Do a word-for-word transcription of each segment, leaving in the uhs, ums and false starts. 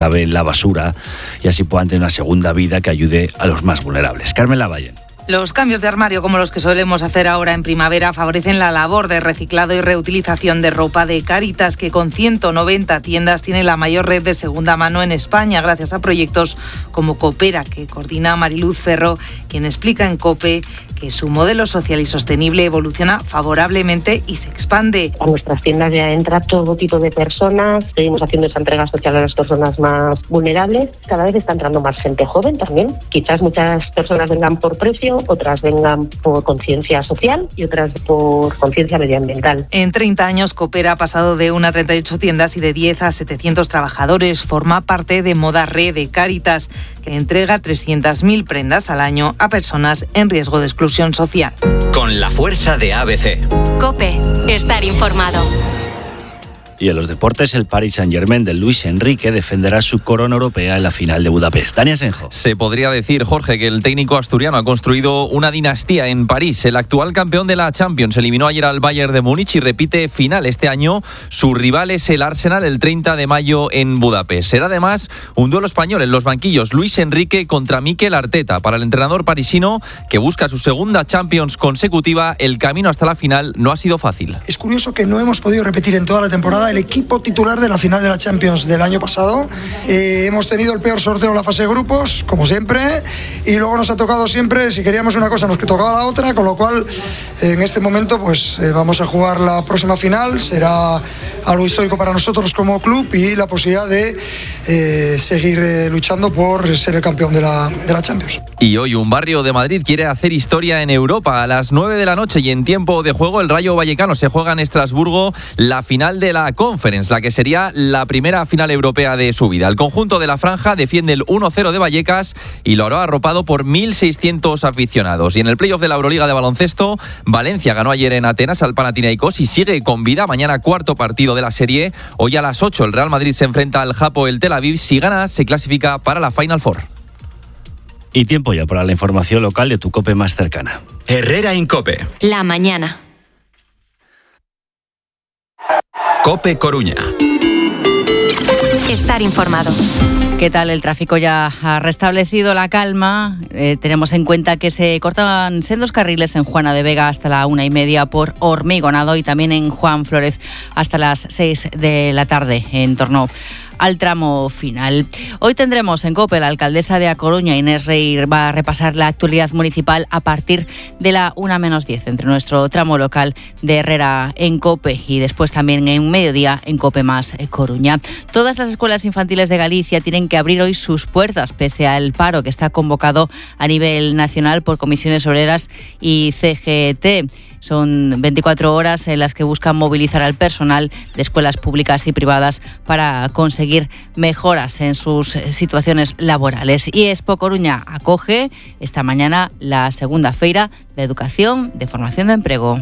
en la basura y así puedan tener una segunda vida que ayude a los más vulnerables. Carmen Lavalle. Los cambios de armario, como los que solemos hacer ahora en primavera, favorecen la labor de reciclado y reutilización de ropa de Cáritas, que con ciento noventa tiendas tiene la mayor red de segunda mano en España, gracias a proyectos como Coopera, que coordina Mariluz Ferro, quien explica en COPE que su modelo social y sostenible evoluciona favorablemente y se expande. A nuestras tiendas ya entra todo tipo de personas, seguimos haciendo esa entrega social a las personas más vulnerables. Cada vez está entrando más gente joven también. Quizás muchas personas vengan por precio, otras vengan por conciencia social y otras por conciencia medioambiental. En treinta años, Coopera ha pasado de una a treinta y ocho tiendas y de diez a setecientos trabajadores. Forma parte de Moda Red de Cáritas, que entrega trescientas mil prendas al año a personas en riesgo de exclusión social. Con la fuerza de A B C. COPE. Estar informado. Y en los deportes, el Paris Saint-Germain de Luis Enrique defenderá su corona europea en la final de Budapest. Dani Asenjo. Se podría decir, Jorge, que el técnico asturiano ha construido una dinastía en París. El actual campeón de la Champions eliminó ayer al Bayern de Múnich y repite final este año. Su rival es el Arsenal el treinta de mayo en Budapest. Será además un duelo español en los banquillos. Luis Enrique contra Mikel Arteta. Para el entrenador parisino, que busca su segunda Champions consecutiva, el camino hasta la final no ha sido fácil. Es curioso que no hemos podido repetir en toda la temporada el equipo titular de la final de la Champions del año pasado. Eh, hemos tenido el peor sorteo en la fase de grupos, como siempre, y luego nos ha tocado siempre, si queríamos una cosa nos tocaba la otra, con lo cual eh, en este momento pues eh, vamos a jugar la próxima final. Será algo histórico para nosotros como club y la posibilidad de eh, seguir eh, luchando por ser el campeón de la, de la Champions. Y hoy un barrio de Madrid quiere hacer historia en Europa. A las nueve de la noche y en tiempo de juego, el Rayo Vallecano se juega en Estrasburgo la final de la Conference, la que sería la primera final europea de su vida. El conjunto de la Franja defiende el uno cero de Vallecas y lo hará arropado por mil seiscientos aficionados. Y en el playoff de la Euroliga de baloncesto, Valencia ganó ayer en Atenas al Panathinaikos y sigue con vida. Mañana cuarto partido de la serie. Hoy a las ocho el Real Madrid se enfrenta al Hapoel Tel Aviv. Si gana, se clasifica para la Final Four. Y tiempo ya para la información local de tu COPE más cercana. Herrera en COPE. La mañana. COPE Coruña. Estar informado. ¿Qué tal? El tráfico ya ha restablecido la calma. Eh, tenemos en cuenta que se cortaban sendos carriles en Juana de Vega hasta la una y media por hormigonado y también en Juan Flórez hasta las seis de la tarde en torno al tramo final. Hoy tendremos en COPE la alcaldesa de A Coruña, Inés Rey, va a repasar la actualidad municipal a partir de la una menos diez entre nuestro tramo local de Herrera en COPE y después también en mediodía en COPE más Coruña. Todas las escuelas infantiles de Galicia tienen que abrir hoy sus puertas pese al paro que está convocado a nivel nacional por comisiones obreras y C G T. Son veinticuatro horas en las que buscan movilizar al personal de escuelas públicas y privadas para conseguir mejoras en sus situaciones laborales. Y Expo Coruña acoge esta mañana la segunda feira de educación de formación de empleo.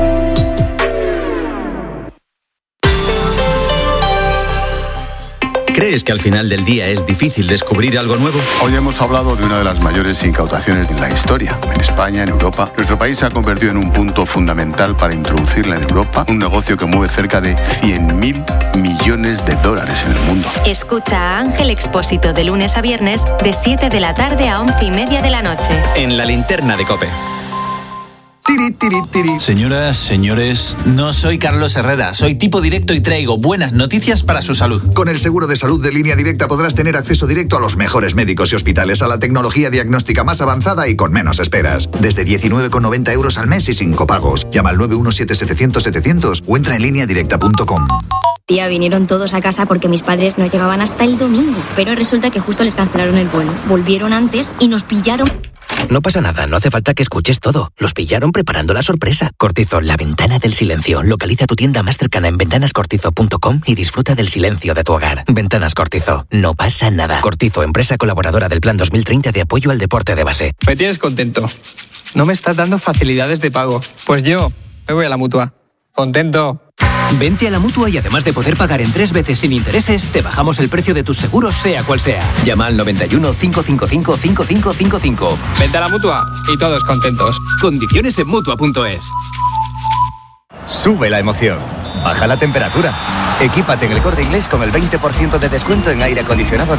¿Crees que al final del día es difícil descubrir algo nuevo? Hoy hemos hablado de una de las mayores incautaciones en la historia. En España, en Europa, nuestro país se ha convertido en un punto fundamental para introducirla en Europa, un negocio que mueve cerca de cien mil millones de dólares en el mundo. Escucha a Ángel Expósito de lunes a viernes de siete de la tarde a once y media de la noche. En la linterna de COPE. Tiri, tiri, tiri. Señoras, señores, no soy Carlos Herrera, soy tipo directo y traigo buenas noticias para su salud. Con el seguro de salud de Línea Directa podrás tener acceso directo a los mejores médicos y hospitales, a la tecnología diagnóstica más avanzada y con menos esperas. Desde diecinueve con noventa euros al mes y sin copagos. Llama al nueve uno siete setecientos setecientos o entra en línea directa punto com. Tía, vinieron todos a casa porque mis padres no llegaban hasta el domingo, pero resulta que justo les cancelaron el vuelo. Volvieron antes y nos pillaron. No pasa nada, no hace falta que escuches todo. Los pillaron preparando la sorpresa. Cortizo, la ventana del silencio. Localiza tu tienda más cercana en ventanas cortizo punto com y disfruta del silencio de tu hogar. Ventanas Cortizo, no pasa nada. Cortizo, empresa colaboradora del Plan dos mil treinta de apoyo al deporte de base. Me tienes contento. No me estás dando facilidades de pago. Pues yo me voy a la Mutua. Contento. Vente a la Mutua y además de poder pagar en tres veces sin intereses, te bajamos el precio de tus seguros sea cual sea. Llama al noventa y uno, cinco cinco cinco, cinco cinco cinco cinco. Vente a la Mutua y todos contentos. Condiciones en Mutua punto es. Sube la emoción. baja la temperatura. Equípate en El Corte Inglés con el veinte por ciento de descuento en aire acondicionado